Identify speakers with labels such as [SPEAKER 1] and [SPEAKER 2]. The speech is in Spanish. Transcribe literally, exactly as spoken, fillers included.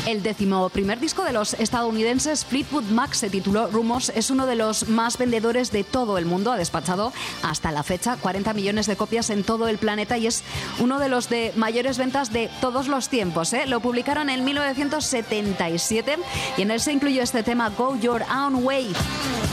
[SPEAKER 1] El decimoprimer disco de los estadounidenses Fleetwood Mac se tituló Rumors. Es uno de los más vendedores de todo el mundo. Ha despachado hasta la fecha cuarenta millones de copias en todo el planeta y es uno de los de mayores ventas de todos los tiempos, ¿eh? Lo publicaron en mil novecientos setenta y siete y en él se incluyó este tema Go Your Own Way.